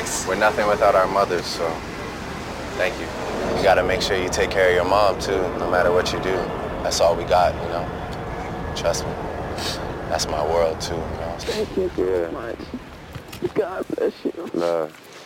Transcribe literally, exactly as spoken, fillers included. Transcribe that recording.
nice. We're nothing without our mothers, so thank you. You gotta make sure you take care of your mom, too, no matter what you do. That's all we got, you know? Trust me. That's my world, too, you know? Thank you so yeah. much. God bless you. Love.